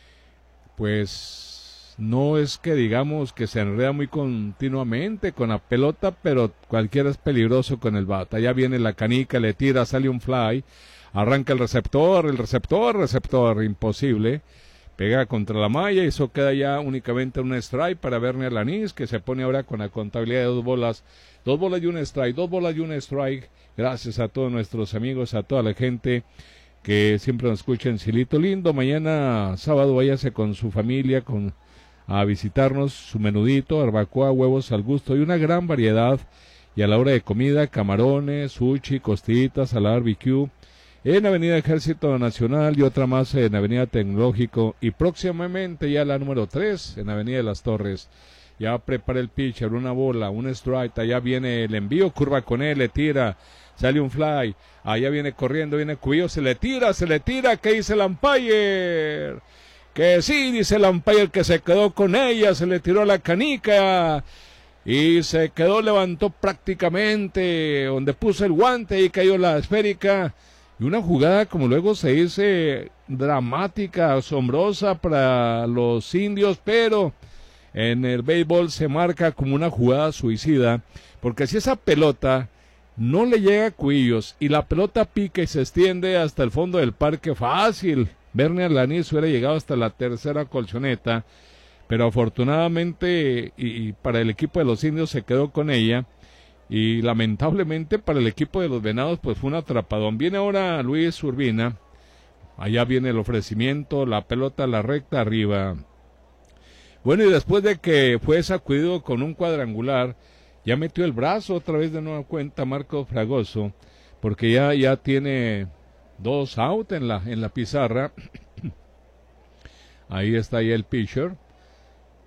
pues no es que digamos que se enreda muy continuamente con la pelota, pero cualquiera es peligroso con el bat. Allá viene la canica, le tira, sale un fly, arranca el receptor, imposible. Pega contra la malla y eso queda ya únicamente un strike para Bernie Alanís, que se pone ahora con la contabilidad de 2 bolas. 2 bolas y un strike. Gracias a todos nuestros amigos, a toda la gente que siempre nos escucha en Cielito Lindo. Mañana sábado váyase con su familia a visitarnos, su menudito, barbacoa, huevos al gusto y una gran variedad. Y a la hora de comida, camarones, sushi, costillitas a la barbecue. En Avenida Ejército Nacional y otra más en Avenida Tecnológico y próximamente ya la número 3 en Avenida de las Torres. Ya prepara el pitcher, una bola, un strike, allá viene el envío, curva con él, le tira, sale un fly, allá viene corriendo, viene Cubillo, se le tira, ¿qué dice el umpire? Que sí, dice el umpire que se quedó con ella, se le tiró la canica y se quedó, levantó prácticamente donde puso el guante y cayó la esférica. Y una jugada, como luego se dice, dramática, asombrosa para los indios, pero en el béisbol se marca como una jugada suicida, porque si esa pelota no le llega a Cubillos y la pelota pica y se extiende hasta el fondo del parque, fácil, Bernie Alanís hubiera llegado hasta la tercera colchoneta, pero afortunadamente y para el equipo de los indios se quedó con ella. Y lamentablemente para el equipo de los Venados pues fue un atrapadón. Viene ahora Luis Urbina. Allá viene el ofrecimiento, la pelota a la recta arriba. Bueno, y después de que fue sacudido con un cuadrangular, ya metió el brazo otra vez de nueva cuenta Marco Fragoso, porque ya tiene 2 out en la pizarra. Ahí está ya el pitcher.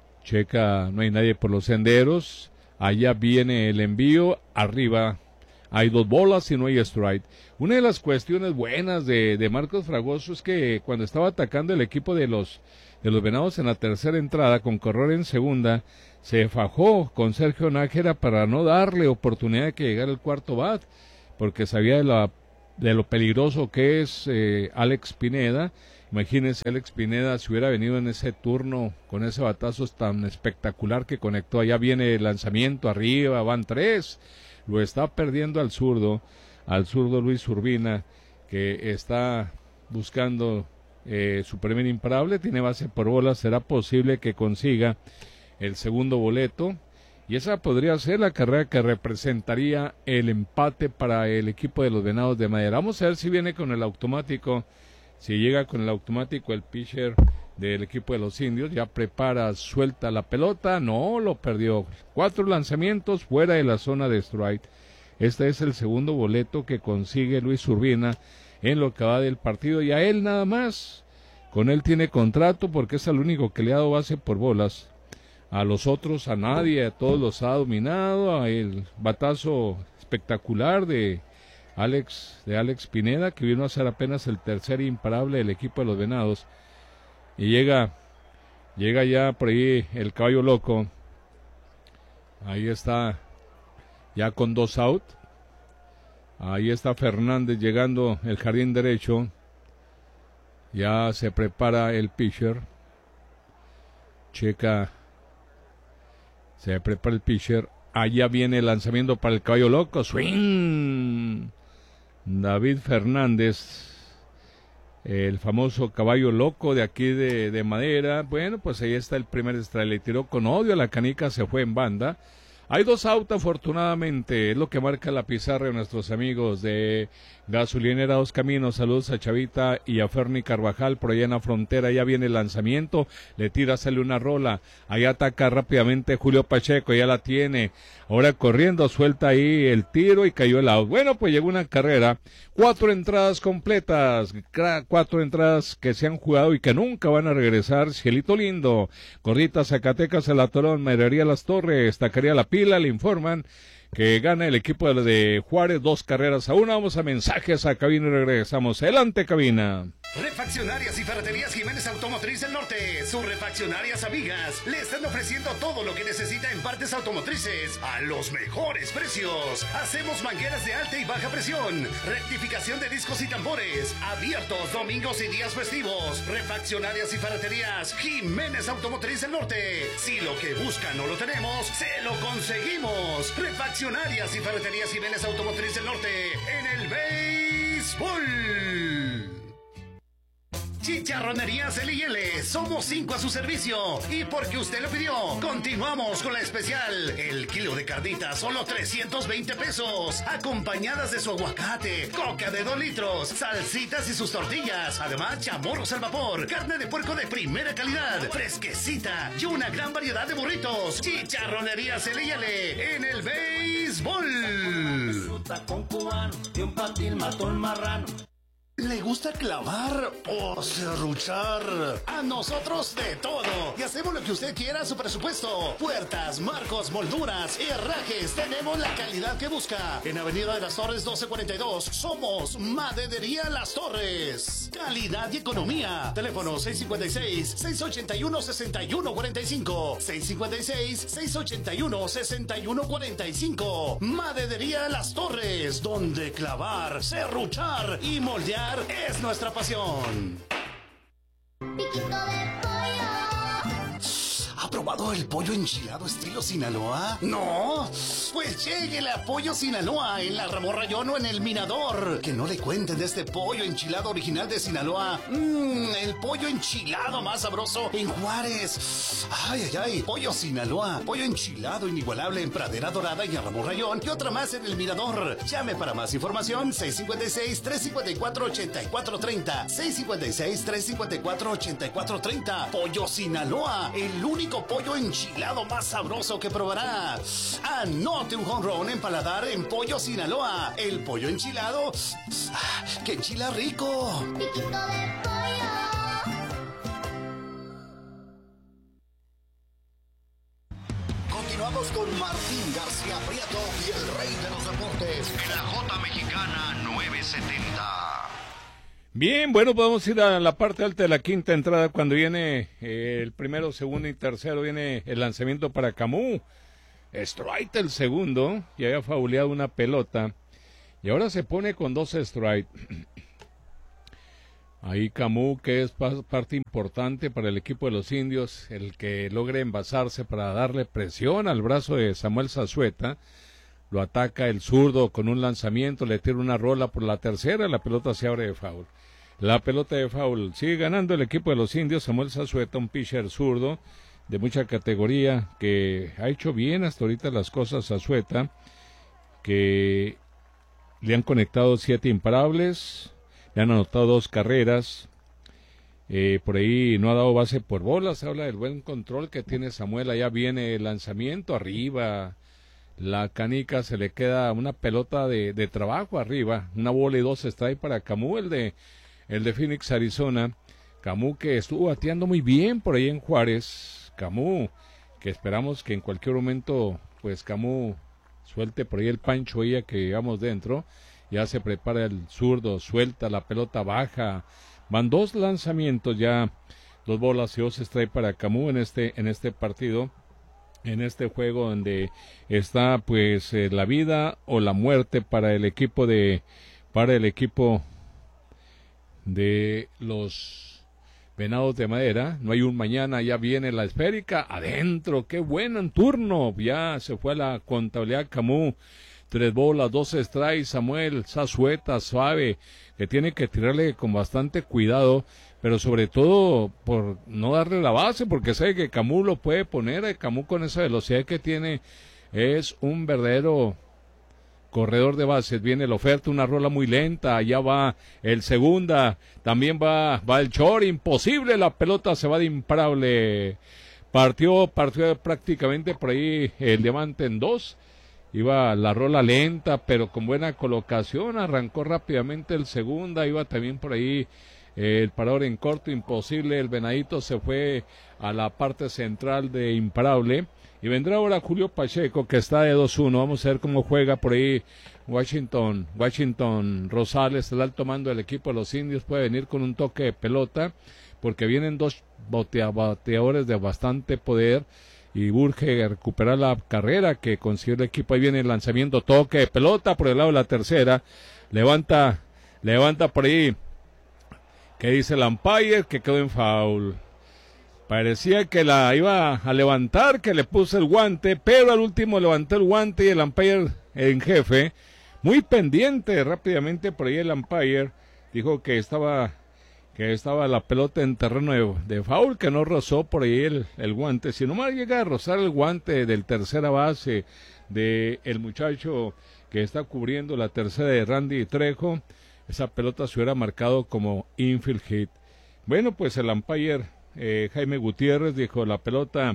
Checa, no hay nadie por los senderos. Allá viene el envío, arriba hay 2 bolas y no hay strike. Una de las cuestiones buenas de Marcos Fragoso es que cuando estaba atacando el equipo de los Venados en la tercera entrada con corredor en segunda, se fajó con Sergio Nájera para no darle oportunidad de que llegara el cuarto bat, porque sabía de lo peligroso que es Alex Pineda. Imagínense, Alex Pineda si hubiera venido en ese turno con ese batazo tan espectacular que conectó. Allá viene el lanzamiento arriba, van 3, lo está perdiendo al zurdo Luis Urbina, que está buscando su primer imparable, tiene base por bola. Será posible que consiga el segundo boleto, y esa podría ser la carrera que representaría el empate para el equipo de los Venados de Madera. Vamos a ver si viene con el automático. Si llega con el automático el pitcher del equipo de los Indios, ya prepara, suelta la pelota, no, lo perdió. 4 lanzamientos fuera de la zona de strike. Este es el segundo boleto que consigue Luis Urbina en lo que va del partido, y a él nada más. Con él tiene contrato porque es el único que le ha dado base por bolas. A los otros, a nadie, a todos los ha dominado. A el batazo espectacular de Alex Pineda, que vino a ser apenas el tercer imparable del equipo de los Venados, y llega ya por ahí el caballo loco. Ahí está ya con 2 out. Ahí está Fernández llegando el jardín derecho. Ya se prepara el pitcher, se prepara el pitcher. Allá viene el lanzamiento para el caballo loco, swing. David Fernández, el famoso caballo loco de aquí de Madera. Bueno, pues ahí está el primer strike, le tiró con odio a la canica, se fue en banda. Hay 2 outs, afortunadamente, es lo que marca la pizarra de nuestros amigos de Gasolinera Dos Caminos. Saludos a Chavita y a Ferni Carvajal por allá en la frontera. Ya viene el lanzamiento, le tira, sale una rola, ahí ataca rápidamente Julio Pacheco, ya la tiene, ahora corriendo, suelta ahí el tiro y cayó el out. Bueno, pues llegó una carrera, 4 entradas completas, 4 entradas que se han jugado y que nunca van a regresar. Cielito lindo, Gordita Zacatecas, El Atorón, Madrería Las Torres, Taquería La Pila, le informan que gana el equipo de Juárez 2-1. Vamos a mensajes a cabina y regresamos. Adelante, cabina. Refaccionarias y ferreterías Jiménez Automotriz del Norte, sus refaccionarias amigas, le están ofreciendo todo lo que necesita en partes automotrices a los mejores precios. Hacemos mangueras de alta y baja presión, rectificación de discos y tambores, abiertos domingos y días festivos. Refaccionarias y ferreterías Jiménez Automotriz del Norte. Si lo que buscan no lo tenemos, se lo conseguimos. Refaccionarias y ferreterías Jiménez Automotriz del Norte en el béisbol. Chicharronerías L&L, somos 5 a su servicio, y porque usted lo pidió, continuamos con la especial. El kilo de carnitas, solo 320 pesos, acompañadas de su aguacate, coca de 2 litros, salsitas y sus tortillas, además chamorros al vapor, carne de puerco de primera calidad, fresquecita y una gran variedad de burritos. Chicharronerías L&L en el béisbol. Con cubano y un patín mató el marrano. ¿Le gusta clavar o serruchar? A nosotros de todo. Y hacemos lo que usted quiera a su presupuesto. Puertas, marcos, molduras y herrajes. Tenemos la calidad que busca. En Avenida de las Torres 1242. Somos Maderería Las Torres. Calidad y economía. Teléfono 656-681-6145. 656-681-6145. Maderería Las Torres. Donde clavar, serruchar y moldear es nuestra pasión. Piquito de pollo. ¿Ha probado el pollo enchilado estilo Sinaloa? ¿No? Pues lléguele a Pollo Sinaloa en la Ramón Rayón o en el Mirador. Que no le cuenten de este pollo enchilado original de Sinaloa. El pollo enchilado más sabroso en Juárez. Ay, ay, ay. Pollo Sinaloa. Pollo enchilado inigualable en Pradera Dorada y en Ramón Rayón. Y otra más en el Mirador. Llame para más información 656-354-8430. 656-354-8430. Pollo Sinaloa. El único pollo enchilado más sabroso que probará. Anote un home run en paladar en Pollo Sinaloa. El pollo enchilado que enchila rico. Piquito de pollo. Continuamos con Martín García Prieto y el rey de los deportes en la J Mexicana 970. Bien, bueno, podemos ir a la parte alta de la quinta entrada cuando viene el primero, segundo y tercero, viene el lanzamiento para Camus. Strike el segundo, y había fauleado una pelota, y ahora se pone con 2 strikes. Ahí Camus, que es parte importante para el equipo de los indios, el que logre envasarse para darle presión al brazo de Samuel Zazueta. Lo ataca el zurdo con un lanzamiento, le tira una rola por la tercera, la pelota se abre de foul. La pelota de foul, sigue ganando el equipo de los indios. Samuel Zazueta, un pitcher zurdo de mucha categoría, que ha hecho bien hasta ahorita las cosas Zazueta, que le han conectado 7 imparables, le han anotado 2 carreras, por ahí no ha dado base por bolas. Habla del buen control que tiene Samuel. Allá viene el lanzamiento arriba, la canica, se le queda una pelota de trabajo arriba, una bola y 2 strikes para Camus, el de Phoenix, Arizona. Camus, que estuvo bateando muy bien por ahí en Juárez. Camus, que esperamos que en cualquier momento pues Camus suelte por ahí el pancho ella que llevamos dentro. Ya se prepara el zurdo, suelta la pelota baja. Van 2 lanzamientos ya, 2 bolas y 2 strikes para Camus en este partido, en este juego donde está pues la vida o la muerte para el equipo de los Venados de Madera. No hay un mañana, ya viene la esférica adentro. Qué bueno en turno, ya se fue a la contabilidad Camus. 3 bolas, 2 strikes. Samuel Zazueta, suave, que tiene que tirarle con bastante cuidado, pero sobre todo por no darle la base, porque sabe que Camus lo puede poner. Camus, con esa velocidad que tiene, es un verdadero corredor de bases. Viene la oferta, una rola muy lenta, allá va el segunda, también va el short, imposible, la pelota se va de imparable. Partió prácticamente por ahí el diamante en 2. Iba la rola lenta, pero con buena colocación, arrancó rápidamente el segunda, iba también por ahí el parador en corto, imposible, el venadito se fue a la parte central de imparable, y vendrá ahora Julio Pacheco, que está de 2-1, vamos a ver cómo juega por ahí Washington Rosales, el alto mando del equipo de los indios, puede venir con un toque de pelota, porque vienen 2 bateadores de bastante poder, y urge recuperar la carrera que consiguió el equipo. Ahí viene el lanzamiento, toque de pelota por el lado de la tercera, levanta por ahí, que dice el umpire que quedó en foul. Parecía que la iba a levantar, que le puso el guante, pero al último levantó el guante y el umpire en jefe, muy pendiente, rápidamente por ahí el umpire dijo que estaba la pelota en terreno de foul, que no rozó por ahí el guante. Si nomás llega a rozar el guante del tercera base de el muchacho que está cubriendo la tercera de Randy Trejo, esa pelota se hubiera marcado como infield hit. Bueno, pues el umpire Jaime Gutiérrez dijo la pelota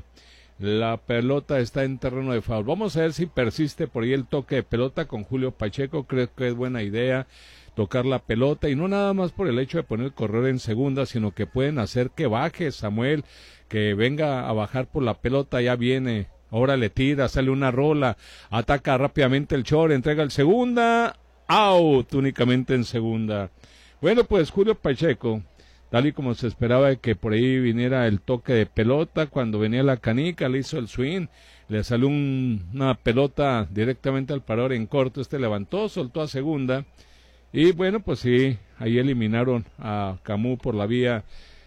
está en terreno de foul. Vamos a ver si persiste por ahí el toque de pelota con Julio Pacheco. Creo que es buena idea tocar la pelota, y no nada más por el hecho de poner el corredor en segunda, sino que pueden hacer que baje Samuel, que venga a bajar por la pelota. Ya viene, ahora le tira, sale una rola, ataca rápidamente el short, entrega el segunda, out, únicamente en segunda. Bueno, pues Julio Pacheco, tal y como se esperaba que por ahí viniera el toque de pelota, cuando venía la canica, le hizo el swing, le salió una pelota directamente al parador en corto, levantó, soltó a segunda. Y bueno, pues sí, ahí eliminaron a Camus por la vía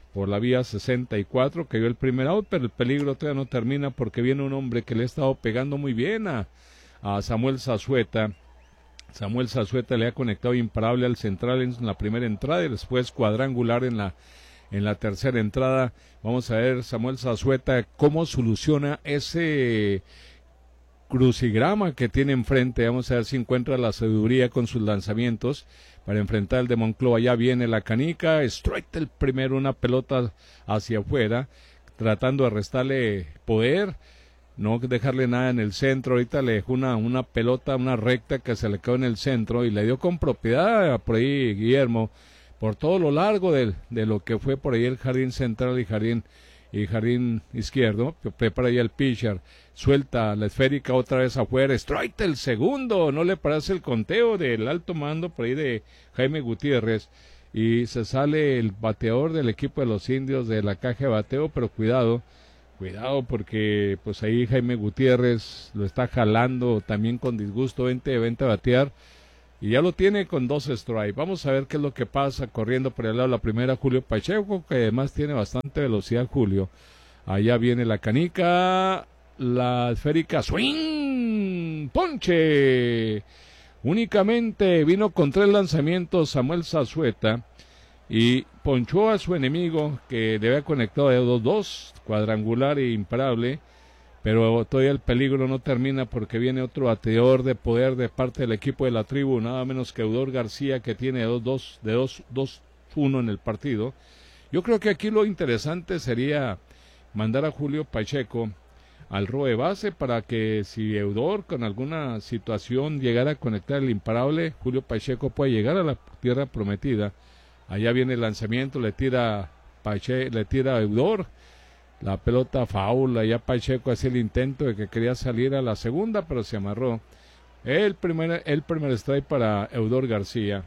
64, que dio el primer out, pero el peligro todavía no termina, porque viene un hombre que le ha estado pegando muy bien a Samuel Zazueta. Samuel Zazueta le ha conectado imparable al central en la primera entrada, y después cuadrangular en la tercera entrada. Vamos a ver Samuel Zazueta cómo soluciona ese crucigrama que tiene enfrente. Vamos a ver si encuentra la sabiduría con sus lanzamientos para enfrentar el de Monclova. Ya viene la canica, strike el primero, una pelota hacia afuera, tratando de restarle poder, no dejarle nada en el centro. Ahorita le dejó una pelota, una recta que se le quedó en el centro, y le dio con propiedad por ahí Guillermo, por todo lo largo de lo que fue por ahí el jardín central y jardín y jardín izquierdo, prepara ya el pitcher, suelta la esférica otra vez afuera, strike el segundo, no le parece el conteo del alto mando por ahí de Jaime Gutiérrez, y se sale el bateador del equipo de los indios de la caja de bateo, pero cuidado porque pues ahí Jaime Gutiérrez lo está jalando también con disgusto, vente a batear, y ya lo tiene con 2 strikes. Vamos a ver qué es lo que pasa corriendo por el lado de la primera Julio Pacheco, que además tiene bastante velocidad Julio. Allá viene la canica, la esférica, swing, ponche. Únicamente vino con 3 lanzamientos Samuel Zazueta y ponchó a su enemigo, que le había conectado de 2-2, cuadrangular e imparable. Pero todavía el peligro no termina porque viene otro bateador de poder de parte del equipo de la tribu, nada menos que Eudor García, que tiene 2-1 en el partido. Yo creo que aquí lo interesante sería mandar a Julio Pacheco al robo de base para que si Eudor con alguna situación llegara a conectar el imparable, Julio Pacheco puede llegar a la tierra prometida. Allá viene el lanzamiento, le tira Eudor. La pelota faula, ya Pacheco hacía el intento de que quería salir a la segunda, pero se amarró. El primer strike para Eudor García.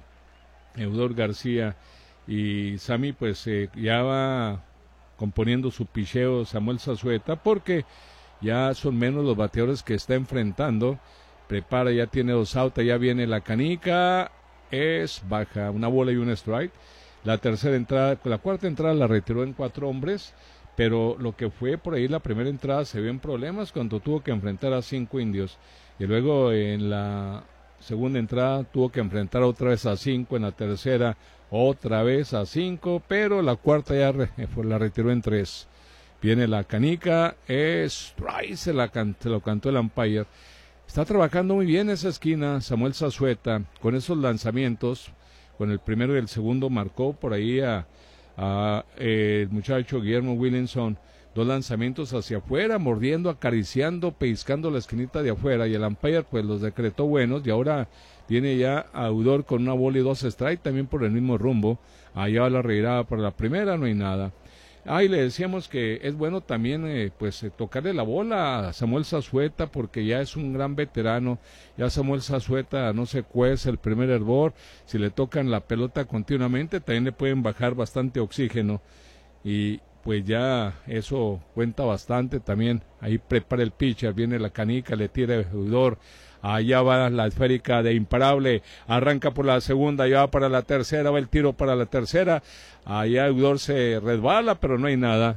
Y Sammy pues ya va componiendo su picheo Samuel Zazueta, porque ya son menos los bateadores que está enfrentando. Prepara, ya tiene 2 outs, ya viene la canica, es baja, una bola y un strike. La cuarta entrada la retiró en 4 hombres. Pero lo que fue por ahí la primera entrada se vio en problemas cuando tuvo que enfrentar a 5 indios. Y luego en la segunda entrada tuvo que enfrentar otra vez a 5, en la tercera otra vez a 5, pero la cuarta ya la retiró en 3. Viene la canica, strike, se lo cantó el umpire. Está trabajando muy bien esa esquina Samuel Zazueta con esos lanzamientos. Con el primero y el segundo marcó por ahí el muchacho Guillermo Williamson 2 lanzamientos hacia afuera, mordiendo, acariciando, pellizcando la esquinita de afuera, y el umpire pues los decretó buenos, y ahora viene ya a Eudor con una bola y 2 strikes también por el mismo rumbo. Allá va la revirada para la primera, no hay nada. Y le decíamos que es bueno también tocarle la bola a Samuel Zazueta, porque ya es un gran veterano. Ya Samuel Zazueta no se cuece el primer hervor, si le tocan la pelota continuamente también le pueden bajar bastante oxígeno, y pues ya eso cuenta bastante también. Ahí prepara el pitcher, viene la canica, le tira Eudor. Allá va la esférica de imparable, arranca por la segunda, ya va para la tercera, va el tiro para la tercera. Allá Eudor se resbala, pero no hay nada.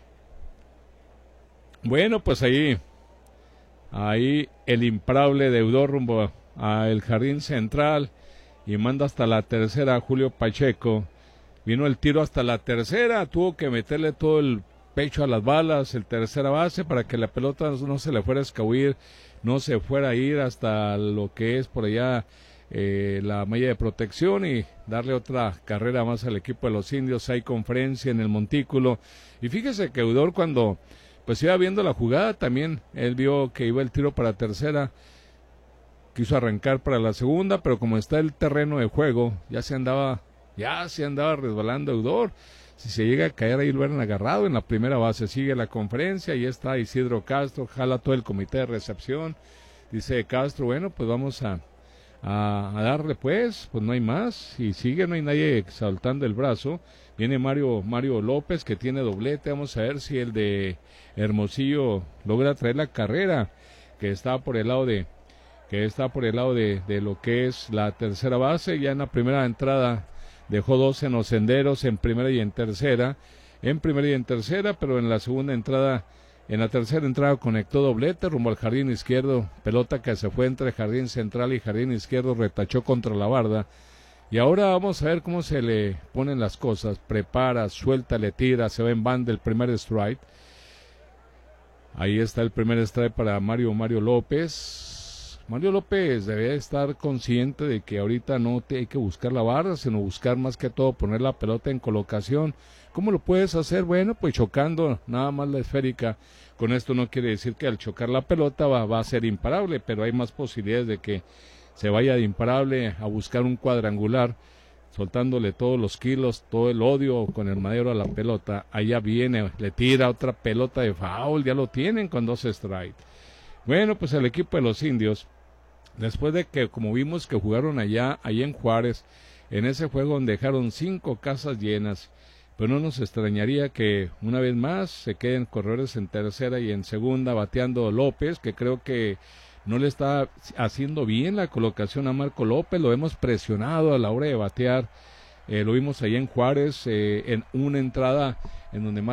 Bueno, pues ahí el imparable de Eudor rumbo al jardín central, y manda hasta la tercera a Julio Pacheco. Vino el tiro hasta la tercera, tuvo que meterle todo el pecho a las balas, el tercera base, para que la pelota no se le fuera a escabuir, no se fuera a ir hasta lo que es por allá la malla de protección, y darle otra carrera más al equipo de los indios. Hay conferencia en el montículo, y fíjese que Eudor, cuando pues iba viendo la jugada, también él vio que iba el tiro para tercera, quiso arrancar para la segunda, pero como está el terreno de juego, ya se andaba resbalando Eudor. Si se llega a caer, ahí lo hubieran agarrado en la primera base. Sigue la conferencia, y está Isidro Castro, jala todo el comité de recepción. Dice Castro, bueno, pues vamos a darle pues no hay más, y sigue, no hay nadie saltando el brazo. Viene Mario López, que tiene doblete. Vamos a ver si el de Hermosillo logra traer la carrera, que está por el lado de lo que es la tercera base. Ya en la primera entrada dejó 2 en los senderos, en primera y en tercera, pero en la segunda entrada, en la tercera entrada conectó doblete rumbo al jardín izquierdo, pelota que se fue entre jardín central y jardín izquierdo, retachó contra la barda. Y ahora vamos a ver cómo se le ponen las cosas. Prepara, suelta, le tira, se va en banda el primer strike. Ahí está el primer strike para Mario López. Mario López debe estar consciente de que ahorita no hay que buscar la barra, sino buscar más que todo poner la pelota en colocación. ¿Cómo lo puedes hacer? Bueno, pues chocando nada más la esférica. Con esto no quiere decir que al chocar la pelota va a ser imparable, pero hay más posibilidades de que se vaya de imparable a buscar un cuadrangular. soltándole todos los kilos, todo el odio con el madero a la pelota. Allá viene, le tira otra pelota de foul, ya lo tienen con 2 strikes. Bueno, pues el equipo de los indios, después de que, como vimos que jugaron allá en Juárez, en ese juego donde dejaron 5 casas llenas, pero no nos extrañaría que una vez más se queden corredores en tercera y en segunda bateando López, que creo que no le está haciendo bien la colocación a Marco López, lo hemos presionado a la hora de batear, lo vimos allá en Juárez, en una entrada en donde